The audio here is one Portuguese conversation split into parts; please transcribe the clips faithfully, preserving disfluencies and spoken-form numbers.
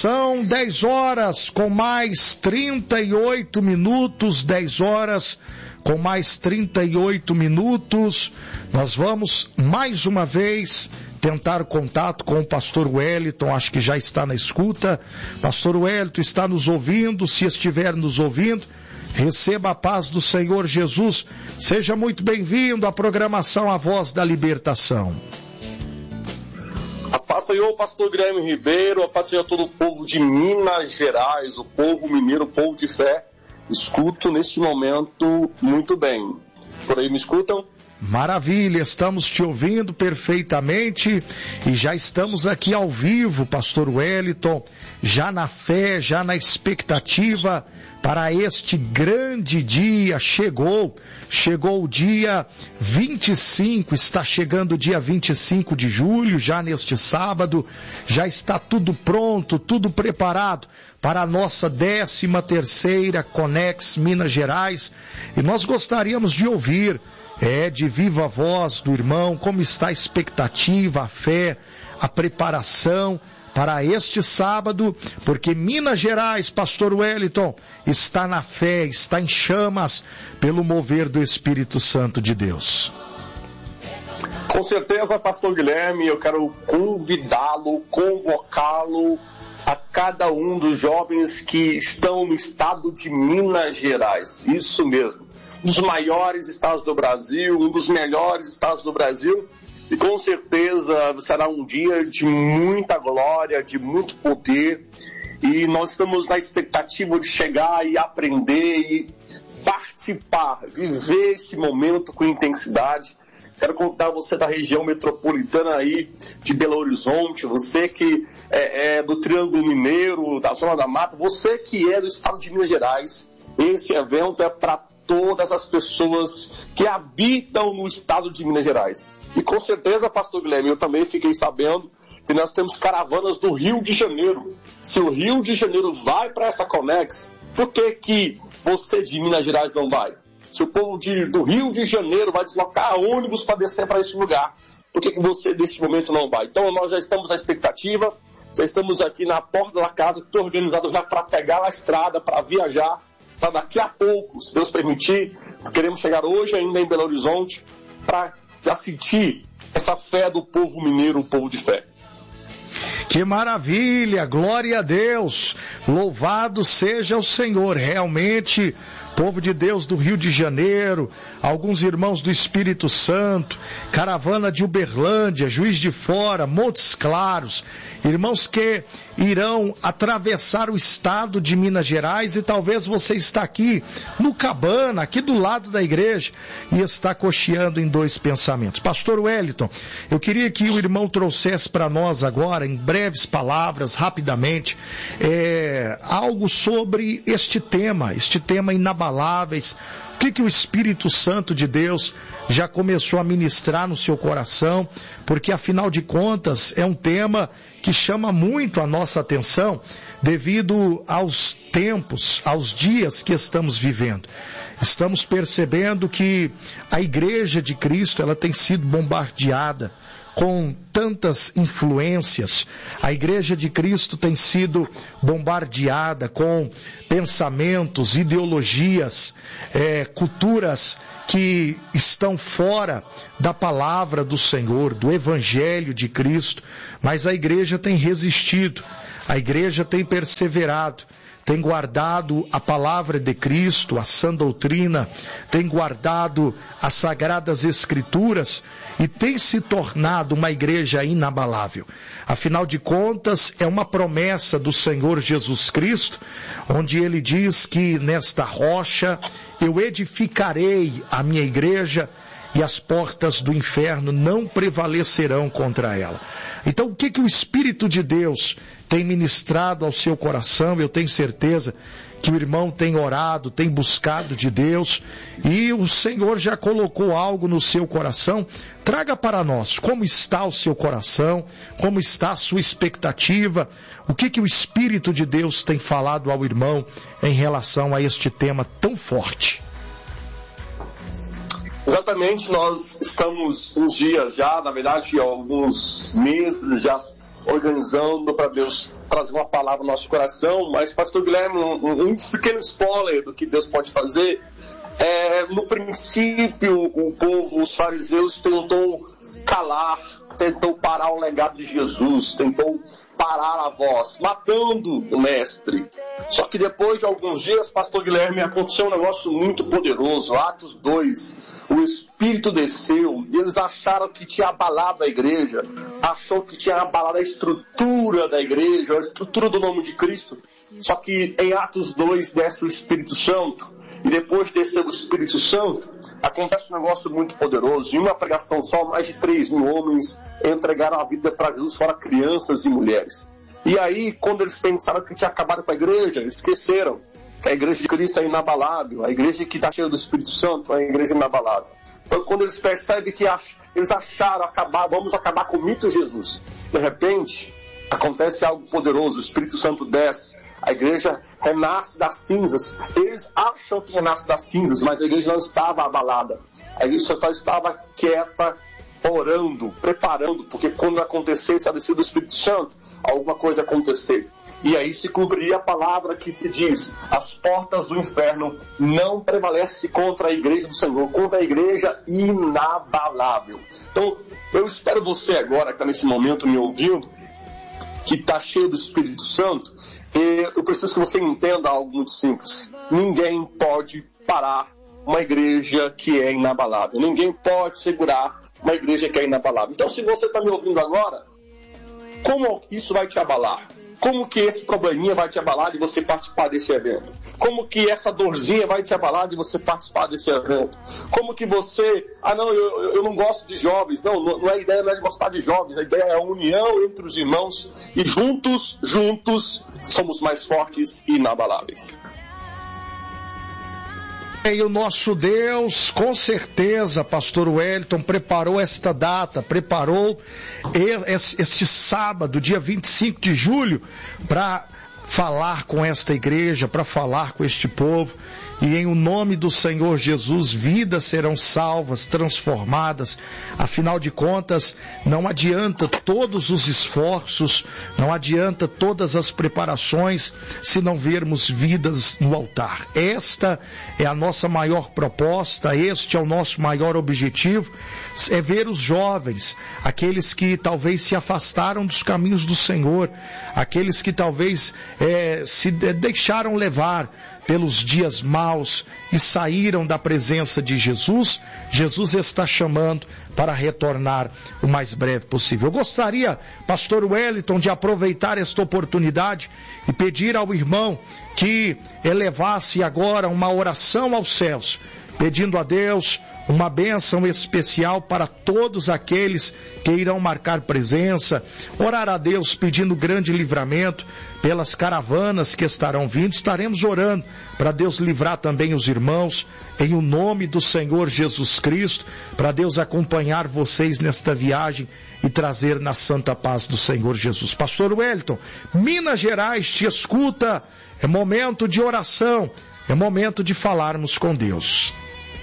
São dez horas com mais trinta e oito minutos, dez horas com mais trinta e oito minutos. Nós vamos mais uma vez tentar contato com o pastor Wellington, acho que já está na escuta. Pastor Wellington, está nos ouvindo? Se estiver nos ouvindo, receba a paz do Senhor Jesus. Seja muito bem-vindo à programação A Voz da Libertação. A paz, Senhor, pastor Guilherme Ribeiro, a paz, Senhor, a todo o povo de Minas Gerais, o povo mineiro, o povo de fé. Escuto neste momento muito bem. Por aí me escutam? Maravilha, estamos te ouvindo perfeitamente e já estamos aqui ao vivo, pastor Wellington, já na fé, já na expectativa para este grande dia. Chegou, chegou o dia vinte e cinco, está chegando o dia vinte e cinco de julho, já neste sábado, já está tudo pronto, tudo preparado para a nossa décima terceira Conex Minas Gerais, e nós gostaríamos de ouvir, é, de viva voz do irmão, como está a expectativa, a fé, a preparação para este sábado, porque Minas Gerais, pastor Wellington, está na fé, está em chamas pelo mover do Espírito Santo de Deus. Com certeza, pastor Guilherme, eu quero convidá-lo, convocá-lo a cada um dos jovens que estão no estado de Minas Gerais. Isso mesmo. Um dos maiores estados do Brasil, um dos melhores estados do Brasil. E com certeza será um dia de muita glória, de muito poder. E nós estamos na expectativa de chegar e aprender e participar, viver esse momento com intensidade. Quero convidar você da região metropolitana aí de Belo Horizonte, você que é, é do Triângulo Mineiro, da Zona da Mata, você que é do estado de Minas Gerais. Esse evento é para todas as pessoas que habitam no estado de Minas Gerais. E com certeza, pastor Guilherme, eu também fiquei sabendo que nós temos caravanas do Rio de Janeiro. Se o Rio de Janeiro vai para essa Conex, por que que você de Minas Gerais não vai? Se o povo de, do Rio de Janeiro vai deslocar ônibus para descer para esse lugar, por que que você nesse momento não vai? Então nós já estamos na expectativa, já estamos aqui na porta da casa, estou organizado já para pegar a estrada, para viajar, para daqui a pouco, se Deus permitir, queremos chegar hoje ainda em Belo Horizonte, para já sentir essa fé do povo mineiro, o povo de fé. Que maravilha, glória a Deus, louvado seja o Senhor, realmente, povo de Deus do Rio de Janeiro, alguns irmãos do Espírito Santo, caravana de Uberlândia, Juiz de Fora, Montes Claros, irmãos que irão atravessar o estado de Minas Gerais, e talvez você está aqui no Cabana, aqui do lado da igreja, e está cocheando em dois pensamentos. Pastor Wellington, eu queria que o irmão trouxesse para nós agora, em breves palavras, rapidamente, é, algo sobre este tema, este tema inabaláveis. O que que o Espírito Santo de Deus já começou a ministrar no seu coração? Porque afinal de contas é um tema que chama muito a nossa atenção devido aos tempos, aos dias que estamos vivendo. Estamos percebendo que a Igreja de Cristo, ela tem sido bombardeada com tantas influências. A Igreja de Cristo tem sido bombardeada com pensamentos, ideologias, é, culturas que estão fora da palavra do Senhor, do Evangelho de Cristo, mas a Igreja tem resistido, a Igreja tem perseverado, tem guardado a palavra de Cristo, a sã doutrina, tem guardado as sagradas escrituras e tem se tornado uma igreja inabalável. Afinal de contas, é uma promessa do Senhor Jesus Cristo, onde ele diz que nesta rocha eu edificarei a minha igreja e as portas do inferno não prevalecerão contra ela. Então, o que que o Espírito de Deus tem ministrado ao seu coração? Eu tenho certeza que o irmão tem orado, tem buscado de Deus, e o Senhor já colocou algo no seu coração. Traga para nós como está o seu coração, como está a sua expectativa, o que que o Espírito de Deus tem falado ao irmão em relação a este tema tão forte. Exatamente, nós estamos uns dias já, na verdade alguns meses já organizando para Deus trazer uma palavra no nosso coração. Mas, pastor Guilherme, um, um pequeno spoiler do que Deus pode fazer. É, no princípio, o povo, os fariseus, tentou calar, tentou parar o legado de Jesus, tentou parar a voz, matando o mestre. Só que depois de alguns dias, pastor Guilherme, aconteceu um negócio muito poderoso. Atos dois, o Espírito desceu e eles acharam que tinha abalado a igreja, achou que tinha abalado a estrutura da igreja, a estrutura do nome de Cristo. Só que em Atos dois desce o Espírito Santo. E depois de descer o Espírito Santo, acontece um negócio muito poderoso. Em uma pregação só, mais de três mil homens entregaram a vida para Jesus, fora crianças e mulheres. E aí, quando eles pensaram que tinha acabado com a igreja, esqueceram que a igreja de Cristo é inabalável. A igreja que está cheia do Espírito Santo é a igreja inabalável. Então, quando eles percebem que ach... eles acharam, acabar, vamos acabar com o mito de Jesus. De repente, acontece algo poderoso, o Espírito Santo desce. A igreja renasce das cinzas. Eles acham que renasce das cinzas, mas a igreja não estava abalada. A igreja só estava quieta, orando, preparando, porque quando acontecesse a descida do Espírito Santo, alguma coisa ia acontecer. E aí se cumpriria a palavra que se diz: as portas do inferno não prevalecem contra a igreja do Senhor, contra a igreja inabalável. Então, eu espero você agora, que está nesse momento me ouvindo, que está cheio do Espírito Santo, e eu preciso que você entenda algo muito simples. Ninguém pode parar uma igreja que é inabalável. Ninguém pode segurar uma igreja que é inabalável. Então, se você está me ouvindo agora, como isso vai te abalar? Como que esse probleminha vai te abalar de você participar desse evento? Como que essa dorzinha vai te abalar de você participar desse evento? Como que você... Ah, não, eu, eu não gosto de jovens. Não, não é a ideia não é de gostar de jovens. A ideia é a união entre os irmãos. E juntos, juntos, somos mais fortes e inabaláveis. E o nosso Deus, com certeza, pastor Wellington, preparou esta data, preparou este sábado, dia vinte e cinco de julho, para falar com esta igreja, para falar com este povo. E em o nome do Senhor Jesus, vidas serão salvas, transformadas. Afinal de contas, não adianta todos os esforços, não adianta todas as preparações, se não vermos vidas no altar. Esta é a nossa maior proposta, este é o nosso maior objetivo, é ver os jovens, aqueles que talvez se afastaram dos caminhos do Senhor, aqueles que talvez é, se deixaram levar pelos dias maus e saíram da presença de Jesus. Jesus está chamando para retornar o mais breve possível. Eu gostaria, pastor Wellington, de aproveitar esta oportunidade e pedir ao irmão que elevasse agora uma oração aos céus, pedindo a Deus uma bênção especial para todos aqueles que irão marcar presença, orar a Deus pedindo grande livramento pelas caravanas que estarão vindo. Estaremos orando para Deus livrar também os irmãos, em o nome do Senhor Jesus Cristo, para Deus acompanhar vocês nesta viagem e trazer na santa paz do Senhor Jesus. Pastor Wellington, Minas Gerais te escuta, é momento de oração, é momento de falarmos com Deus.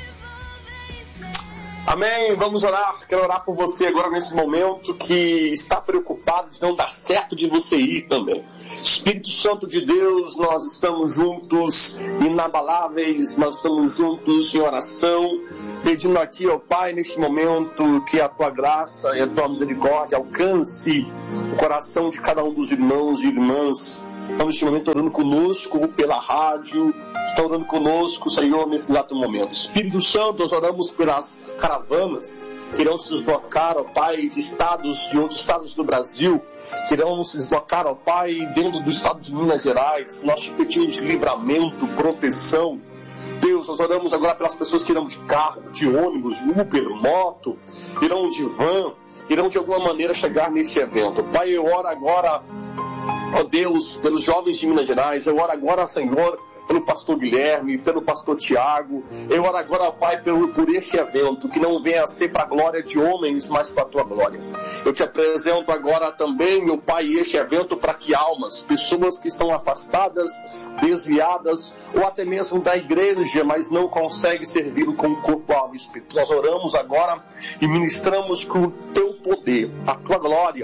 Amém, vamos orar. Quero orar por você agora nesse momento que está preocupado de não dar certo de você ir também. Espírito Santo de Deus, nós estamos juntos, inabaláveis, nós estamos juntos em oração, pedindo a Ti, ó Pai, neste momento, que a Tua graça e a Tua misericórdia alcance o coração de cada um dos irmãos e irmãs. Estão neste momento orando conosco pela rádio, estão orando conosco, Senhor, nesse exato momento. Espírito Santo, nós oramos pelas caravanas que irão se deslocar, ó Pai, de estados, de outros estados do Brasil, que irão se deslocar, ó Pai, dentro do estado de Minas Gerais. Nós te pedimos livramento, proteção. Deus, nós oramos agora pelas pessoas que irão de carro, de ônibus, Uber, moto, irão de van, irão de alguma maneira chegar nesse evento. Pai, eu oro agora, ó Deus, pelos jovens de Minas Gerais. Eu oro agora, Senhor, pelo pastor Guilherme, pelo pastor Tiago. Eu oro agora, Pai, pelo, por este evento, que não venha a ser para a glória de homens, mas para a Tua glória. Eu te apresento agora também, meu Pai, este evento para que almas, pessoas que estão afastadas, desviadas, ou até mesmo da igreja, mas não conseguem servir com o corpo, alma e espírito. Nós oramos agora e ministramos com o Teu poder, a Tua glória,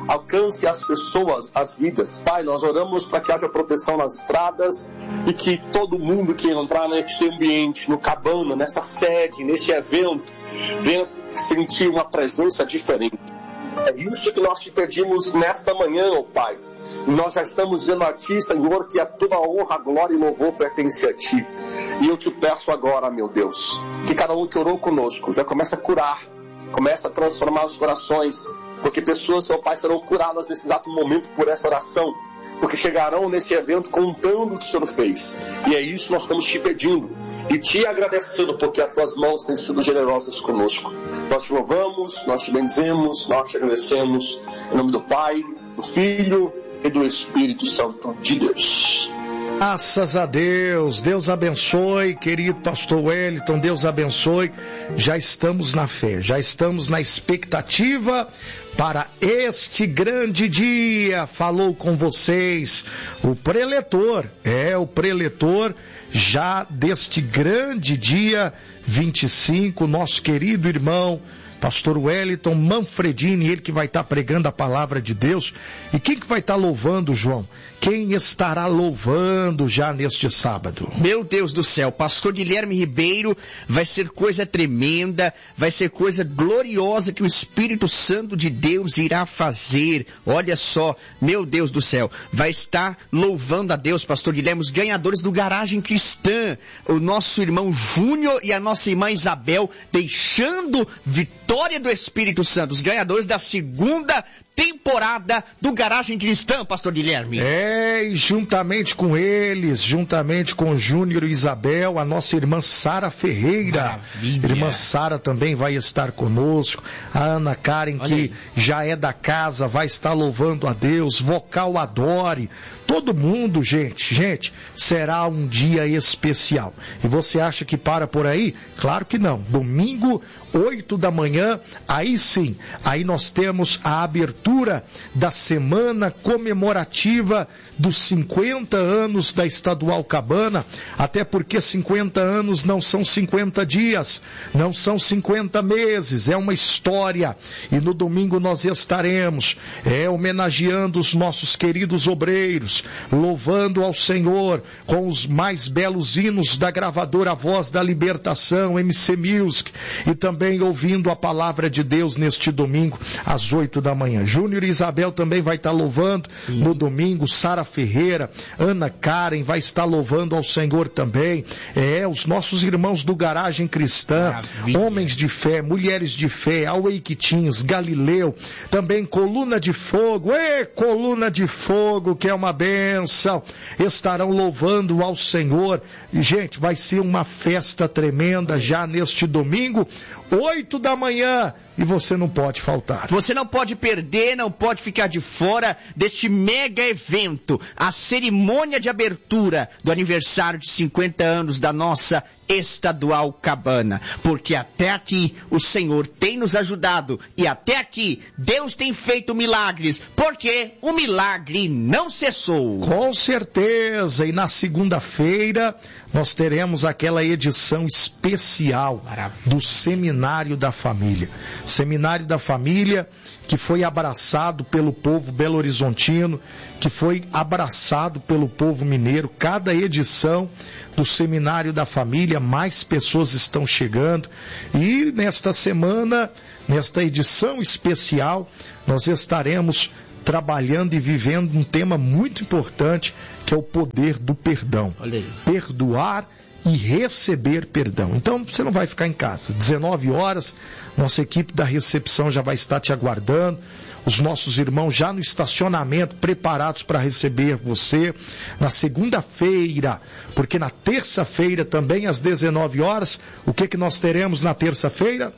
alcance as pessoas, as vidas. Pai, nós oramos para que haja proteção nas estradas e que todo mundo que entrar nesse ambiente, no Cabana, nessa sede, nesse evento, venha sentir uma presença diferente. É isso que nós te pedimos nesta manhã, ó Pai. E nós já estamos dizendo a Ti, Senhor, que a toda honra, glória e louvor pertence a Ti. E eu te peço agora, meu Deus, que cada um que orou conosco já comece a curar, comece a transformar os corações, porque pessoas, seu Pai, serão curadas nesse exato momento por essa oração, porque chegarão nesse evento contando o que o Senhor fez. E é isso que nós estamos te pedindo e te agradecendo, porque as tuas mãos têm sido generosas conosco. Nós te louvamos, nós te bendizemos, nós te agradecemos, em nome do Pai, do Filho e do Espírito Santo de Deus. Graças a Deus, Deus abençoe, querido pastor Wellington, Deus abençoe. Já estamos na fé, já estamos na expectativa para este grande dia. Falou com vocês o preletor, é o preletor já deste grande dia vinte e cinco, nosso querido irmão pastor Wellington Manfredini, ele que vai estar pregando a palavra de Deus. E quem que vai estar louvando, João? Quem estará louvando já neste sábado? Meu Deus do céu, pastor Guilherme Ribeiro, vai ser coisa tremenda, vai ser coisa gloriosa que o Espírito Santo de Deus irá fazer. Olha só, meu Deus do céu, vai estar louvando a Deus, pastor Guilherme, os ganhadores do Garagem Cristã, o nosso irmão Júnior e a nossa irmã Isabel, deixando vitória do Espírito Santo, os ganhadores da segunda temporada do Garagem Cristã, pastor Guilherme. É, e juntamente com eles, juntamente com Júnior e Isabel, a nossa irmã Sara Ferreira. Maravilha. Irmã Sara também vai estar conosco. A Ana Karen, Olha que aí. já é da casa, vai estar louvando a Deus. Vocal Adore. Todo mundo, gente, gente, será um dia especial. E você acha que para por aí? Claro que não. Domingo, oito da manhã, aí sim, aí nós temos a abertura da semana comemorativa dos cinquenta anos da Estadual Cabana, até porque cinquenta anos não são cinquenta dias, não são cinquenta meses, é uma história. E no domingo nós estaremos é, homenageando os nossos queridos obreiros, louvando ao Senhor com os mais belos hinos da gravadora Voz da Libertação, M C Music, e também ouvindo a palavra de Deus neste domingo às oito da manhã. Júnior e Isabel também vai estar louvando. Sim. No domingo, Sara Ferreira, Ana Karen vai estar louvando ao Senhor também. É, os nossos irmãos do Garagem Cristã, Maravilha. Homens de fé, mulheres de fé, Awake Teens, Galileu, também Coluna de Fogo, é, Coluna de Fogo, que é uma bênção, estarão louvando ao Senhor. E, gente, vai ser uma festa tremenda já neste domingo, oito da manhã, e você não pode faltar. Você não pode perder, não pode ficar de fora deste mega evento, a cerimônia de abertura do aniversário de cinquenta anos da nossa Estadual Cabana, porque até aqui o Senhor tem nos ajudado e até aqui Deus tem feito milagres, porque o milagre não cessou. Com certeza, e na segunda-feira nós teremos aquela edição especial Maravilha. Do Seminário da Família. Seminário da Família que foi abraçado pelo povo belo-horizontino, que foi abraçado pelo povo mineiro. Cada edição do Seminário da Família, mais pessoas estão chegando. E nesta semana, nesta edição especial, nós estaremos trabalhando e vivendo um tema muito importante, que é o poder do perdão. Olha aí. Perdoar e receber perdão. Então você não vai ficar em casa. dezenove horas, nossa equipe da recepção já vai estar te aguardando. Os nossos irmãos já no estacionamento, preparados para receber você. Na segunda-feira, porque na terça-feira também às dezenove horas, o que que nós teremos na terça-feira?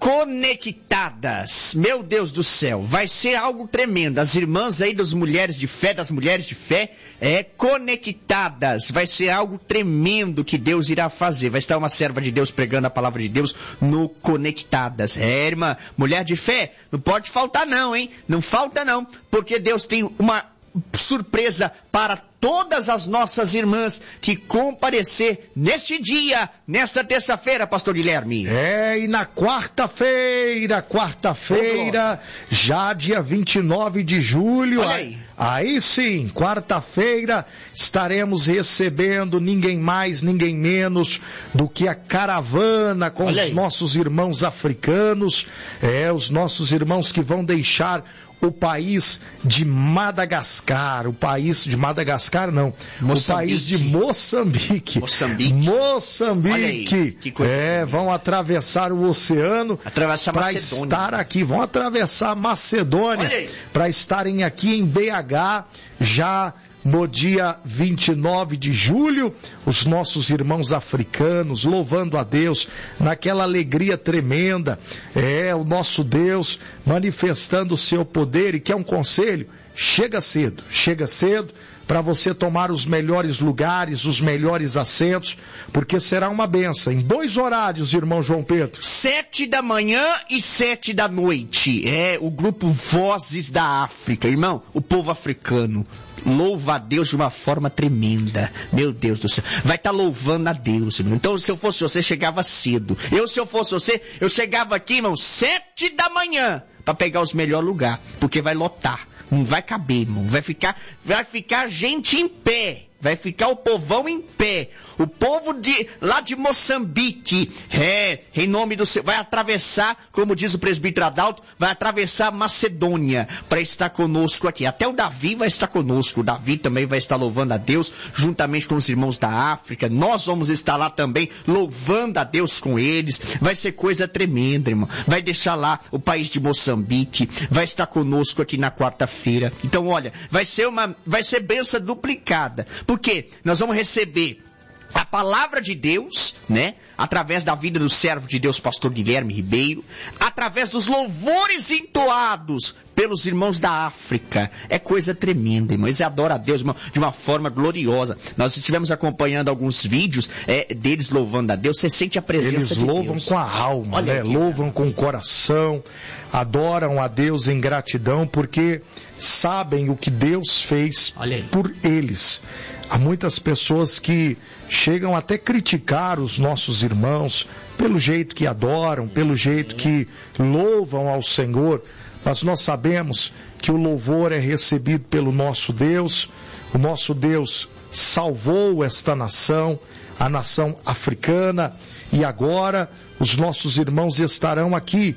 Conectadas. Meu Deus do céu, vai ser algo tremendo. As irmãs aí das mulheres de fé, das mulheres de fé, é conectadas. Vai ser algo tremendo que Deus irá fazer. Vai estar uma serva de Deus pregando a palavra de Deus no Conectadas. É, irmã, mulher de fé, não pode faltar não, hein? Não falta não, porque Deus tem uma surpresa para todas as nossas irmãs que comparecer neste dia, nesta terça-feira, pastor Guilherme. É, e na quarta-feira, quarta-feira, já dia vinte e nove de julho, Olha aí. aí sim, quarta-feira, estaremos recebendo ninguém mais, ninguém menos do que a caravana com Olha os aí. nossos irmãos africanos, é, os nossos irmãos que vão deixar o país de Madagascar, o país de Madagascar não, Moçambique. o país de Moçambique. Moçambique. Moçambique. Olha aí, que coisa é, bonita. vão atravessar o oceano Atravessar para Macedônia. estar aqui, vão atravessar a Olha Macedônia aí. para estarem aqui em B H já no dia vinte e nove de julho, os nossos irmãos africanos louvando a Deus naquela alegria tremenda, é o nosso Deus manifestando o seu poder. E que é um conselho, chega cedo, chega cedo para você tomar os melhores lugares, os melhores assentos, porque será uma benção. Em dois horários, irmão João Pedro. Sete da manhã e sete da noite. É o grupo Vozes da África. Irmão, o povo africano louva a Deus de uma forma tremenda. Meu Deus do céu. Vai estar tá louvando a Deus, irmão. Então, se eu fosse você, chegava cedo. Eu, se eu fosse você, eu chegava aqui, irmão, sete da manhã, para pegar os melhores lugares, porque vai lotar. Não vai caber, irmão. Vai ficar, vai ficar gente em pé. Vai ficar o povão em pé. O povo de lá de Moçambique, é, em nome do Senhor, vai atravessar, como diz o presbítero Adalto, vai atravessar Macedônia para estar conosco aqui. Até o Davi vai estar conosco. O Davi também vai estar louvando a Deus, juntamente com os irmãos da África. Nós vamos estar lá também, louvando a Deus com eles. Vai ser coisa tremenda, irmão. Vai deixar lá o país de Moçambique, vai estar conosco aqui na quarta-feira. Então, olha, vai ser uma, vai ser bênção duplicada. Porque nós vamos receber a palavra de Deus, né? Através da vida do servo de Deus, pastor Guilherme Ribeiro, através dos louvores entoados pelos irmãos da África. É coisa tremenda, irmão. Eles adoram a Deus, irmão, de uma forma gloriosa. Nós estivemos acompanhando alguns vídeos é, deles louvando a Deus. Você sente a presença Eles de Deus. louvam com a alma, Olha né? aqui, Louvam com o coração, adoram a Deus em gratidão, porque sabem o que Deus fez Olha aí. por eles. Há muitas pessoas que chegam até criticar os nossos irmãos pelo jeito que adoram, pelo jeito que louvam ao Senhor, mas nós sabemos que o louvor é recebido pelo nosso Deus. O nosso Deus salvou esta nação, a nação africana, e agora os nossos irmãos estarão aqui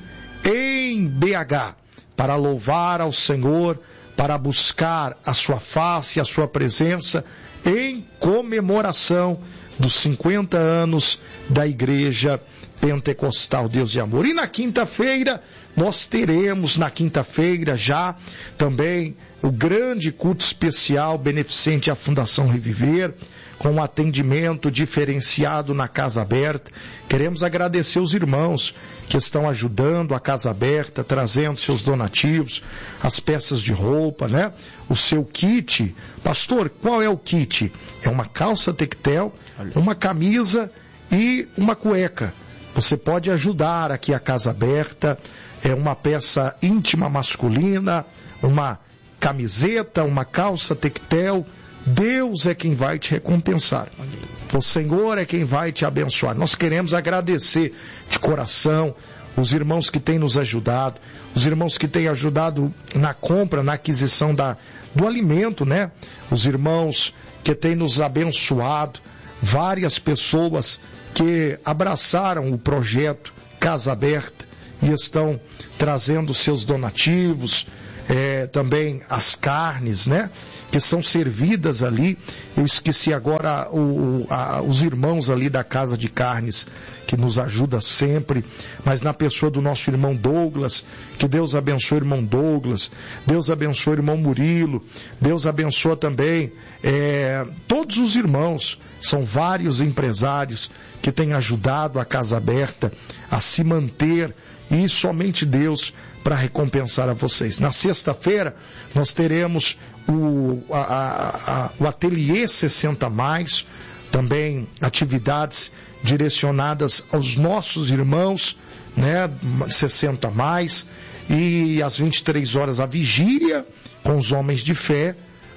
em B H para louvar ao Senhor, para buscar a sua face, a sua presença, em comemoração dos cinquenta anos da Igreja Pentecostal Deus de Amor. E na quinta-feira, nós teremos, na quinta-feira já, também o grande culto especial beneficente à Fundação Reviver, com um atendimento diferenciado na Casa Aberta. Queremos agradecer os irmãos que estão ajudando a Casa Aberta, trazendo seus donativos, as peças de roupa, né? O seu kit. Pastor, qual é o kit? É uma calça tectel, uma camisa e uma cueca. Você pode ajudar aqui a Casa Aberta. É uma peça íntima masculina, uma camiseta, uma calça tectel. Deus é quem vai te recompensar. O Senhor é quem vai te abençoar. Nós queremos agradecer de coração os irmãos que têm nos ajudado, os irmãos que têm ajudado na compra, na aquisição da, do alimento, né? Os irmãos que têm nos abençoado, várias pessoas que abraçaram o projeto Casa Aberta e estão trazendo seus donativos, é, também as carnes, né? Que são servidas ali. Eu esqueci agora o, a, os irmãos ali da Casa de Carnes, que nos ajuda sempre, mas na pessoa do nosso irmão Douglas, que Deus abençoe o irmão Douglas, Deus abençoe o irmão Murilo, Deus abençoa também é, todos os irmãos. São vários empresários que têm ajudado a Casa Aberta a se manter, e somente Deus para recompensar a vocês. Na sexta-feira nós teremos o, a, a, a, o Ateliê sessenta mais, também atividades direcionadas aos nossos irmãos, né, sessenta mais, e às vinte e três horas a vigília com os homens de fé,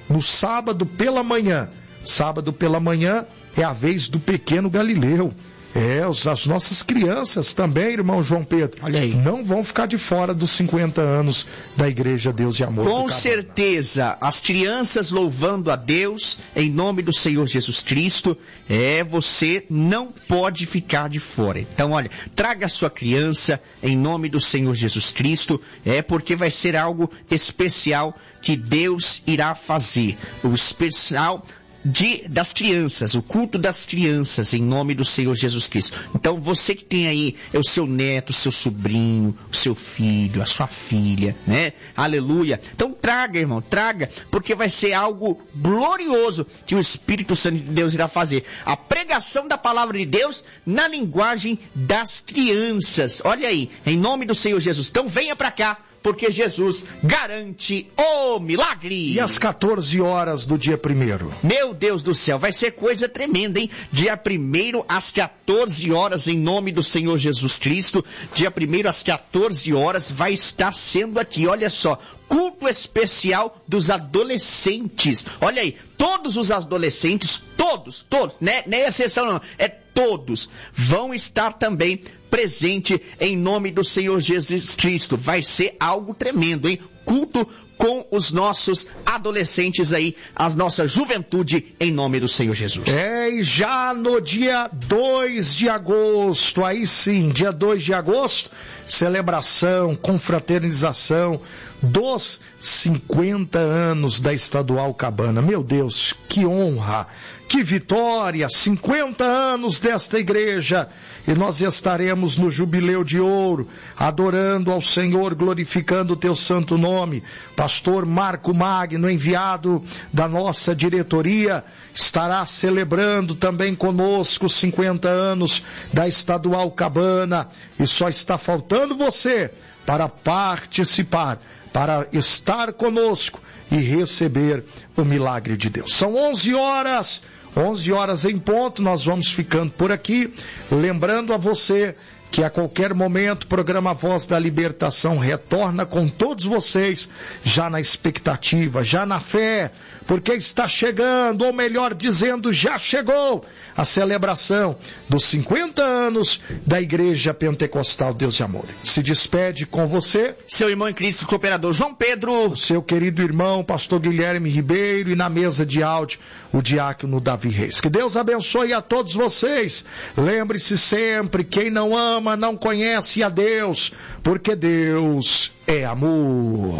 no sábado pela manhã. Sábado pela manhã é a vez do pequeno Galileu. É, as nossas crianças também, irmão João Pedro, olha aí, não vão ficar de fora dos cinquenta anos da Igreja Deus e Amor. Com certeza, as crianças louvando a Deus em nome do Senhor Jesus Cristo, é, você não pode ficar de fora. Então, olha, traga a sua criança em nome do Senhor Jesus Cristo, é porque vai ser algo especial que Deus irá fazer. O especial De, das crianças, o culto das crianças, em nome do Senhor Jesus Cristo. Então, você que tem aí, é o seu neto, o seu sobrinho, o seu filho, a sua filha, né? Aleluia. Então, traga, irmão, traga, porque vai ser algo glorioso que o Espírito Santo de Deus irá fazer. A pregação da palavra de Deus na linguagem das crianças. Olha aí, em nome do Senhor Jesus. Então, venha pra cá, porque Jesus garante o milagre. E às quatorze horas do dia primeiro? Meu Deus do céu, vai ser coisa tremenda, hein? Dia primeiro às quatorze horas, em nome do Senhor Jesus Cristo. Dia primeiro às quatorze horas vai estar sendo aqui, olha só, culto especial dos adolescentes. Olha aí, todos os adolescentes, todos, todos, né? Nem exceção não, é todos, vão estar também presente em nome do Senhor Jesus Cristo. Vai ser algo tremendo, hein? Culto com os nossos adolescentes aí, a nossa juventude, em nome do Senhor Jesus. É, e já no dia dois de agosto, aí sim, dia dois de agosto, celebração, confraternização dos cinquenta anos da Estadual Cabana. Meu Deus, que honra, que vitória, cinquenta anos desta igreja, e nós estaremos no Jubileu de Ouro, adorando ao Senhor, glorificando o teu santo nome. Pastor Marco Magno, enviado da nossa diretoria, estará celebrando também conosco os cinquenta anos da Estadual Cabana, e só está faltando você para participar, para estar conosco e receber o milagre de Deus. São onze horas, onze horas em ponto, nós vamos ficando por aqui, lembrando a você que a qualquer momento o programa Voz da Libertação retorna com todos vocês, já na expectativa, já na fé, porque está chegando, ou melhor dizendo, já chegou a celebração dos cinquenta anos da Igreja Pentecostal Deus e Amor. Se despede com você, seu irmão em Cristo, cooperador João Pedro, seu querido irmão, pastor Guilherme Ribeiro, e na mesa de áudio, o diácono Davi Reis. Que Deus abençoe a todos vocês. Lembre-se sempre, quem não ama, não conhece a Deus, porque Deus é amor.